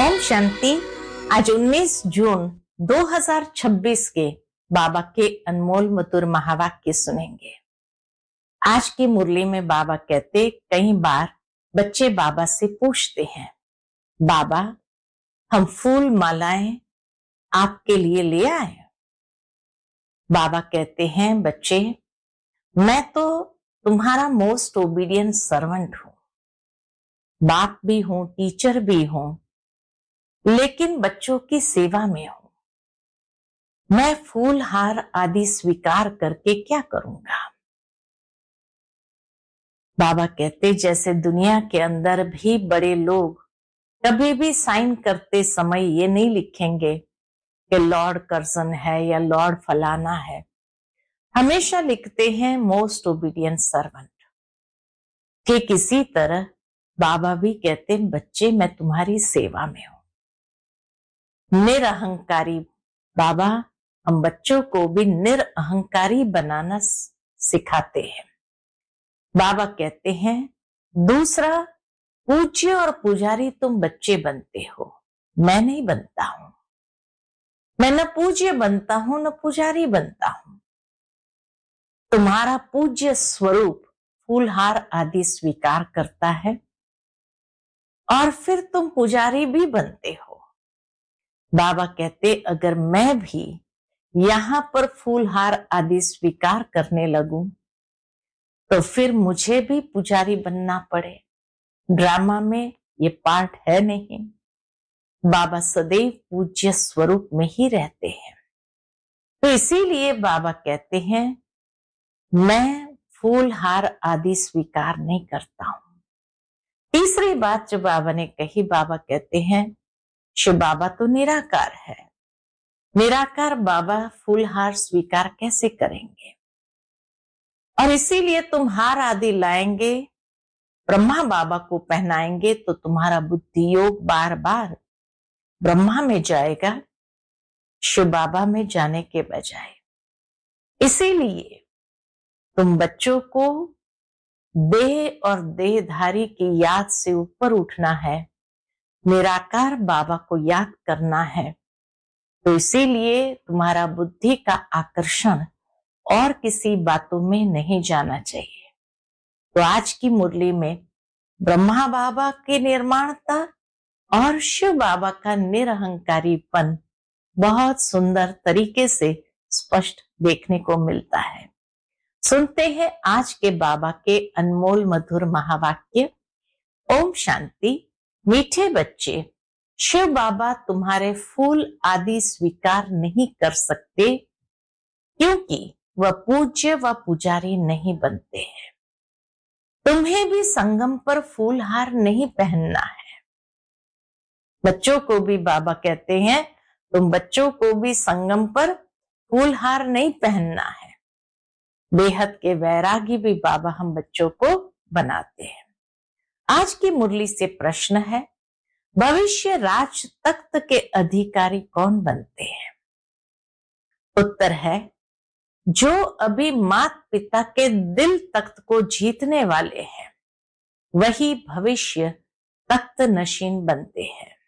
ओम शांति। आज 19 जून 2026 के बाबा के अनमोल मधुर महावाक्य सुनेंगे। आज की मुरली में बाबा कहते, कई बार बच्चे बाबा से पूछते हैं, बाबा हम फूल मालाएं आपके लिए ले आए। बाबा कहते हैं, बच्चे मैं तो तुम्हारा मोस्ट ओबीडियंट सर्वेंट हूं, बाप भी हूं, टीचर भी हूं, लेकिन बच्चों की सेवा में हूं। मैं फूल हार आदि स्वीकार करके क्या करूंगा। बाबा कहते, जैसे दुनिया के अंदर भी बड़े लोग कभी भी साइन करते समय ये नहीं लिखेंगे कि लॉर्ड कर्जन है या लॉर्ड फलाना है, हमेशा लिखते हैं मोस्ट ओबीडियंट सर्वेंट। कि किसी तरह बाबा भी कहते, बच्चे मैं तुम्हारी सेवा में हूं। निरअहंकारी बाबा हम बच्चों को भी निरअहंकारी बनाना सिखाते हैं। बाबा कहते हैं, दूसरा पूज्य और पुजारी तुम बच्चे बनते हो, मैं नहीं बनता हूं। मैं न पूज्य बनता हूं न पुजारी बनता हूं। तुम्हारा पूज्य स्वरूप फूलहार आदि स्वीकार करता है और फिर तुम पुजारी भी बनते हो। बाबा कहते, अगर मैं भी यहां पर फूलहार आदि स्वीकार करने लगूं तो फिर मुझे भी पुजारी बनना पड़े। ड्रामा में ये पार्ट है नहीं। बाबा सदैव पूज्य स्वरूप में ही रहते हैं। तो इसीलिए बाबा कहते हैं, मैं फूलहार आदि स्वीकार नहीं करता हूं। तीसरी बात जो बाबा ने कही, बाबा कहते हैं, शिव बाबा तो निराकार है, निराकार बाबा फूलहार स्वीकार कैसे करेंगे। और इसीलिए तुम हार आदि लाएंगे, ब्रह्मा बाबा को पहनाएंगे तो तुम्हारा बुद्धि योग बार बार ब्रह्मा में जाएगा, शिव बाबा में जाने के बजाय। इसीलिए तुम बच्चों को देह और देहधारी की याद से ऊपर उठना है, निराकार बाबा को याद करना है। तो इसीलिए तुम्हारा बुद्धि का आकर्षण और किसी बातों में नहीं जाना चाहिए। तो आज की मुरली में ब्रह्मा बाबा की निर्माणता और शिव बाबा का निरअहंकारीपन बहुत सुंदर तरीके से स्पष्ट देखने को मिलता है। सुनते हैं आज के बाबा के अनमोल मधुर महावाक्य। ओम शांति। मीठे बच्चे, शिव बाबा तुम्हारे फूल आदि स्वीकार नहीं कर सकते क्योंकि वह पूज्य व पुजारी नहीं बनते हैं। तुम्हें भी संगम पर फूलहार नहीं पहनना है। बच्चों को भी बाबा कहते हैं, तुम बच्चों को भी संगम पर फूलहार नहीं पहनना है। बेहद के वैरागी भी बाबा हम बच्चों को बनाते हैं। आज की मुरली से प्रश्न है, भविष्य राज तख्त के अधिकारी कौन बनते हैं। उत्तर है, जो अभी माता पिता के दिल तख्त को जीतने वाले हैं वही भविष्य तख्त नशीन बनते हैं।